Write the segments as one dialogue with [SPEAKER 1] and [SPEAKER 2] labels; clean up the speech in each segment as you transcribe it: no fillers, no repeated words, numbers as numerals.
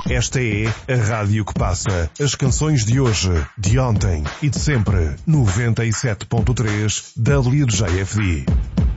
[SPEAKER 1] Esta é a rádio que passa as canções de hoje, de ontem e de sempre. 97.3 WJFD.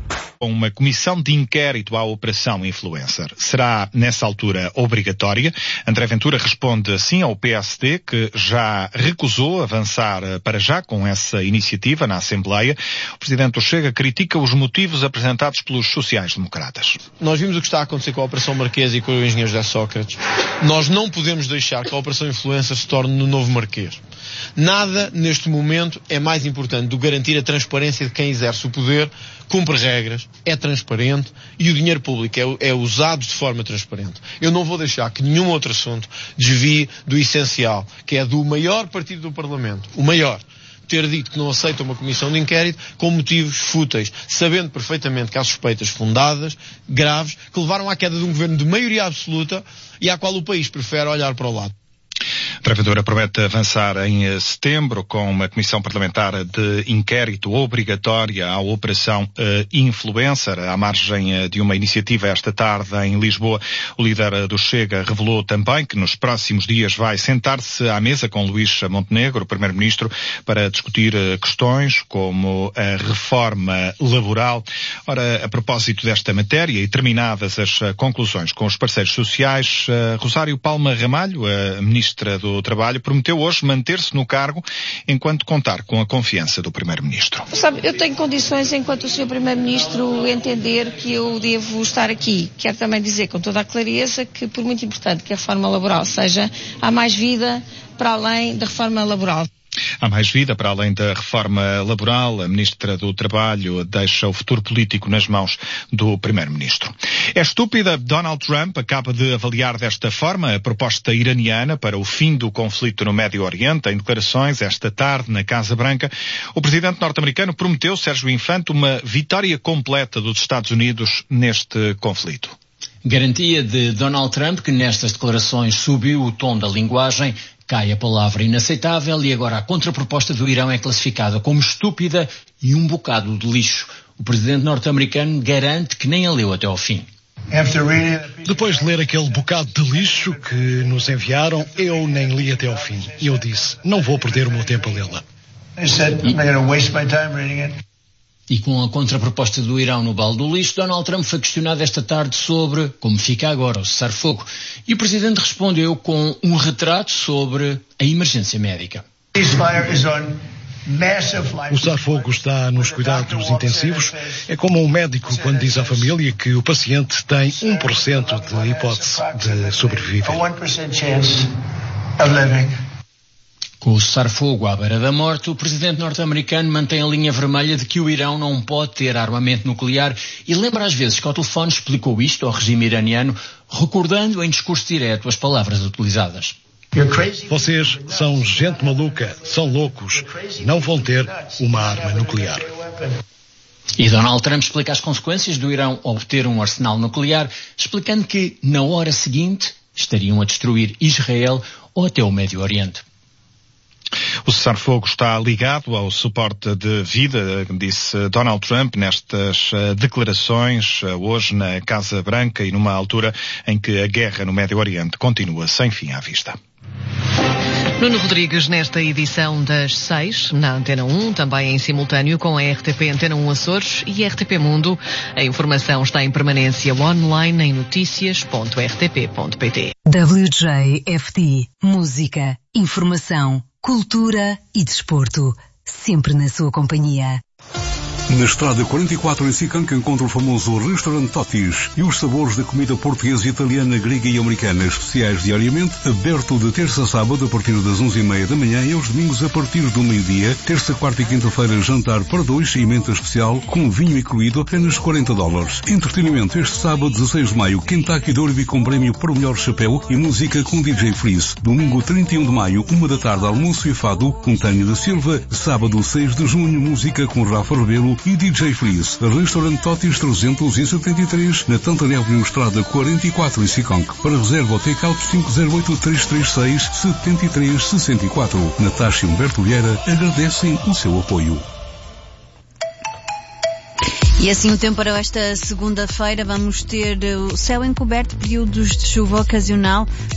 [SPEAKER 2] Uma comissão de inquérito à Operação Influencer. Será, nessa altura, obrigatória. André Ventura responde assim ao PSD, que já recusou avançar para já com essa iniciativa na Assembleia. O Presidente do Chega critica os motivos apresentados pelos sociais-democratas.
[SPEAKER 3] Nós vimos o que está a acontecer com a Operação Marquês e com o engenheiro José Sócrates. Nós não podemos deixar que a Operação Influencer se torne no novo Marquês. Nada, neste momento, é mais importante do que garantir a transparência de quem exerce o poder, cumpre regras, é transparente e o dinheiro público é usado de forma transparente. Eu não vou deixar que nenhum outro assunto desvie do essencial, que é do maior partido do Parlamento, o maior, ter dito que não aceita uma comissão de inquérito com motivos fúteis, sabendo perfeitamente que há suspeitas fundadas, graves, que levaram à queda de um governo de maioria absoluta e à qual o país prefere olhar para o lado.
[SPEAKER 2] André Ventura promete avançar em setembro com uma comissão parlamentar de inquérito obrigatória à Operação Influencer, à margem de uma iniciativa esta tarde em Lisboa. O líder do Chega revelou também que nos próximos dias vai sentar-se à mesa com Luís Montenegro, o primeiro-ministro, para discutir questões como a reforma laboral. Ora, a propósito desta matéria e terminadas as conclusões com os parceiros sociais, Rosário Palma Ramalho, a ministra do Trabalho, prometeu hoje manter-se no cargo enquanto contar com a confiança do Primeiro-Ministro.
[SPEAKER 4] Sabe, eu tenho condições, enquanto o Sr. Primeiro-Ministro entender que eu devo estar aqui. Quero também dizer com toda a clareza que, por muito importante que a reforma laboral seja, há mais vida para além da reforma laboral.
[SPEAKER 2] Há mais vida para além da reforma laboral. A Ministra do Trabalho deixa o futuro político nas mãos do Primeiro-Ministro. É estúpida. Donald Trump acaba de avaliar desta forma a proposta iraniana para o fim do conflito no Médio Oriente. Em declarações esta tarde na Casa Branca, o presidente norte-americano prometeu, Sérgio Infante, uma vitória completa dos Estados Unidos neste conflito.
[SPEAKER 5] Garantia de Donald Trump, que nestas declarações subiu o tom da linguagem. Cai a palavra inaceitável e agora a contraproposta do Irão é classificada como estúpida e um bocado de lixo. O presidente norte-americano garante que nem a leu até ao fim.
[SPEAKER 6] Depois de ler aquele bocado de lixo que nos enviaram, eu nem li até ao fim. E eu disse, não vou perder o meu tempo a lê-la.
[SPEAKER 5] E com a contraproposta do Irão no balde do lixo, Donald Trump foi questionado esta tarde sobre como fica agora o cessar-fogo. E o presidente respondeu com um retrato sobre a emergência médica.
[SPEAKER 6] O cessar-fogo está nos cuidados intensivos. É como um médico quando diz à família que o paciente tem 1% de hipótese de sobreviver.
[SPEAKER 5] Com o cessar-fogo à beira da morte, o presidente norte-americano mantém a linha vermelha de que o Irão não pode ter armamento nuclear e lembra às vezes que ao telefone explicou isto ao regime iraniano, recordando em discurso direto as palavras utilizadas.
[SPEAKER 6] Vocês são gente maluca, são loucos, não vão ter uma arma nuclear.
[SPEAKER 5] E Donald Trump explica as consequências do Irão obter um arsenal nuclear, explicando que na hora seguinte estariam a destruir Israel ou até o Médio Oriente.
[SPEAKER 2] O cessar-fogo está ligado ao suporte de vida, disse Donald Trump nestas declarações hoje na Casa Branca e numa altura em que a guerra no Médio Oriente continua sem fim à vista.
[SPEAKER 7] Nuno Rodrigues nesta edição das 6, na Antena 1, também em simultâneo com a RTP Antena 1 Açores e RTP Mundo. A informação está em permanência online em noticias.rtp.pt.
[SPEAKER 8] WJFD. Música, informação, cultura e desporto. Sempre na sua companhia.
[SPEAKER 9] Na estrada 44 em Sicanca encontra o famoso restaurante Totis e os sabores da comida portuguesa, italiana, grega e americana, especiais diariamente, aberto de terça a sábado a partir das 11h30 da manhã e aos domingos a partir do meio-dia, terça, quarta e quinta-feira jantar para dois e emenda especial com vinho incluído apenas $40. Entretenimento este sábado 16 de maio, Kentucky Derby com prémio para o melhor chapéu e música com DJ Freeze. Domingo 31 de maio, 1 da tarde, almoço e fado com Tânia da Silva. Sábado 6 de junho, música com Rafa Rebelo e DJ Freeze. Restaurante Totis 373 na Tantane Avenue Estrada 44 em Siconque. Para reserva ou take-out 508-336-7364. Natasha e Humberto Vieira agradecem o seu apoio.
[SPEAKER 10] E assim o tempo para esta segunda-feira, vamos ter o céu encoberto, períodos de chuva ocasional.